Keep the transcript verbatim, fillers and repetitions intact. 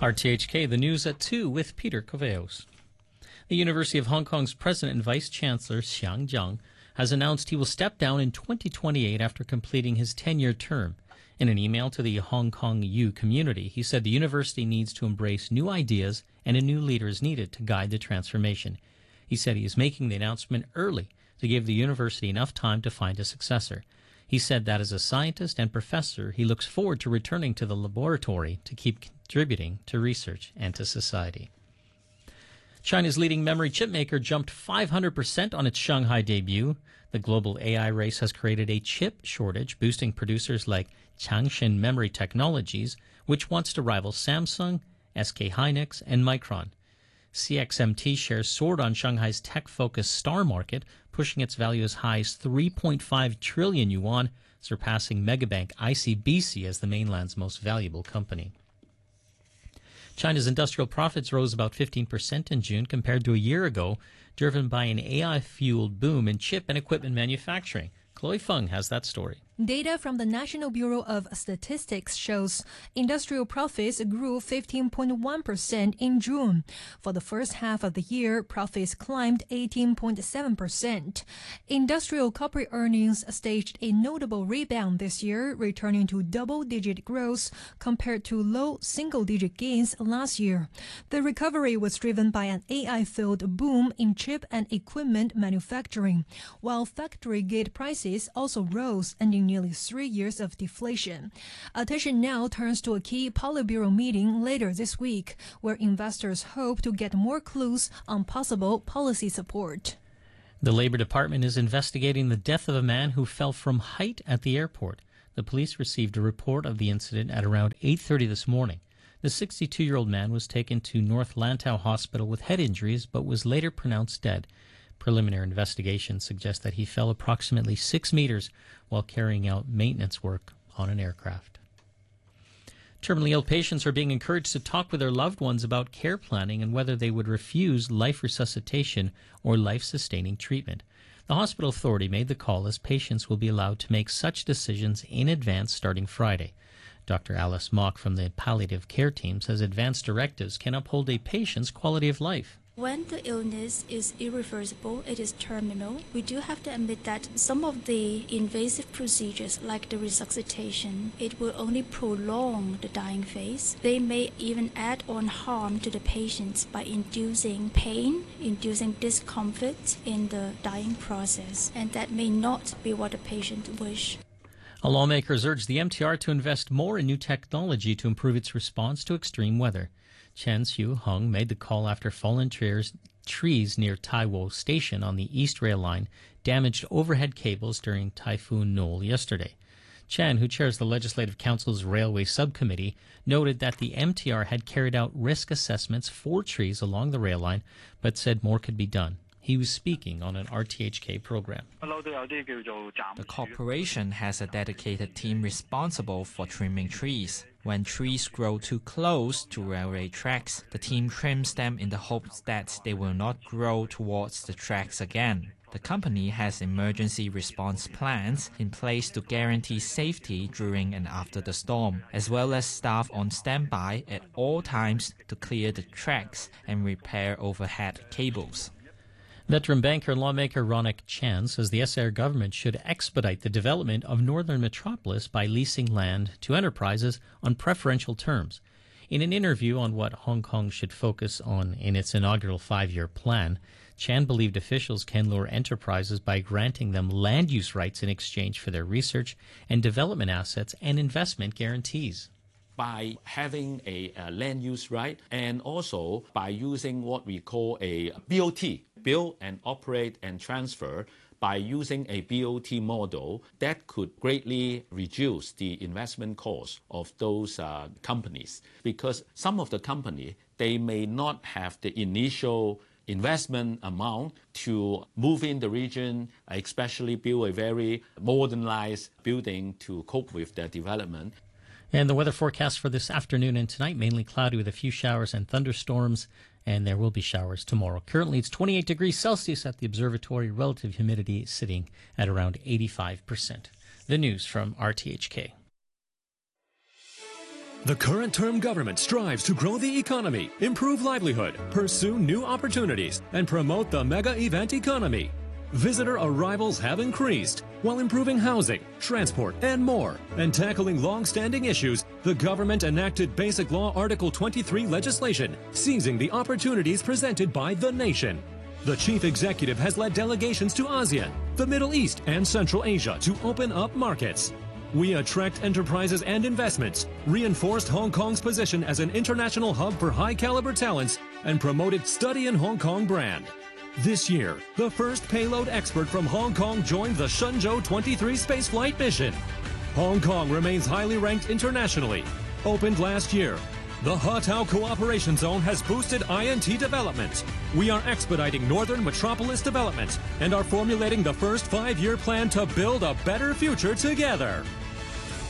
R T H K, the news at two with Peter Coveos. The University of Hong Kong's President and Vice Chancellor Xiang Jiang has announced he will step down in twenty twenty-eight after completing his ten-year term. In an email to the Hong Kong U community, he said the university needs to embrace new ideas and a new leader is needed to guide the transformation. He said he is making the announcement early to give the university enough time to find a successor. He said that as a scientist and professor, he looks forward to returning to the laboratory to keep contributing to research and to society. China's leading memory chip maker jumped five hundred percent on its Shanghai debut. The global A I race has created a chip shortage, boosting producers like Changshin Memory Technologies, which wants to rival Samsung, S K Hynix, and Micron. C X M T shares soared on Shanghai's tech-focused star market, pushing its value as high as three point five trillion yuan, surpassing megabank I C B C as the mainland's most valuable company. China's industrial profits rose about fifteen percent in June compared to a year ago, driven by an A I-fueled boom in chip and equipment manufacturing. Chloe Feng has that story. Data from the National Bureau of Statistics shows industrial profits grew fifteen point one percent in June. For the first half of the year, profits climbed eighteen point seven percent. Industrial corporate earnings staged a notable rebound this year, returning to double-digit growth compared to low single-digit gains last year. The recovery was driven by an A I-fueled boom in chip and equipment manufacturing, while factory gate prices also rose, ending nearly three years of deflation. Attention now turns to a key Politburo meeting later this week, where investors hope to get more clues on possible policy support. The Labor Department is investigating the death of a man who fell from height at the airport. The police received a report of the incident at around eight thirty this morning. The sixty-two-year-old man was taken to North Lantau Hospital with head injuries, but was later pronounced dead. Preliminary investigations suggest that he fell approximately six meters while carrying out maintenance work on an aircraft. Terminally ill patients are being encouraged to talk with their loved ones about care planning and whether they would refuse life resuscitation or life-sustaining treatment. The hospital authority made the call as patients will be allowed to make such decisions in advance starting Friday. Doctor Alice Mock from the palliative care team says advance directives can uphold a patient's quality of life. When the illness is irreversible, it is terminal, we do have to admit that some of the invasive procedures like the resuscitation, it will only prolong the dying phase. They may even add on harm to the patients by inducing pain, inducing discomfort in the dying process, and that may not be what the patient wish. Lawmakers urged the M T R to invest more in new technology to improve its response to extreme weather. Chen Xiu-hung made the call after fallen trees, trees near Taiwo Station on the East Rail Line damaged overhead cables during Typhoon Noel yesterday. Chen, who chairs the Legislative Council's Railway Subcommittee, noted that the M T R had carried out risk assessments for trees along the rail line, but said more could be done. He was speaking on an R T H K program. The corporation has a dedicated team responsible for trimming trees. When trees grow too close to railway tracks, the team trims them in the hopes that they will not grow towards the tracks again. The company has emergency response plans in place to guarantee safety during and after the storm, as well as staff on standby at all times to clear the tracks and repair overhead cables. Veteran banker and lawmaker Ronak Chan says the S A R government should expedite the development of Northern Metropolis by leasing land to enterprises on preferential terms. In an interview on what Hong Kong should focus on in its inaugural five-year plan, Chan believed officials can lure enterprises by granting them land use rights in exchange for their research and development assets and investment guarantees. By having a, a land use right and also by using what we call a B O T, build and operate and transfer, by using a B O T model, that could greatly reduce the investment cost of those uh, companies. Because some of the company, they may not have the initial investment amount to move in the region, especially build a very modernized building to cope with their development. And the weather forecast for this afternoon and tonight, mainly cloudy with a few showers and thunderstorms, and there will be showers tomorrow. Currently, it's twenty-eight degrees Celsius at the observatory, relative humidity sitting at around eighty-five percent. The news from R T H K. The current term government strives to grow the economy, improve livelihood, pursue new opportunities, and promote the mega event economy. Visitor arrivals have increased while improving housing, transport, and more, and tackling long-standing issues. The government enacted Basic Law Article twenty-three legislation, seizing the opportunities presented by the nation. The chief executive has led delegations to ASEAN, the Middle East, and Central Asia to open up markets. We attract enterprises and investments, reinforced Hong Kong's position as an international hub for high-caliber talents, and promoted Study in Hong Kong brand. This year, the first payload expert from Hong Kong joined the Shenzhou twenty-three spaceflight mission. Hong Kong remains highly ranked internationally. Opened last year, the Hotao Cooperation Zone has boosted I N T development. We are expediting Northern Metropolis development and are formulating the first five-year plan to build a better future together.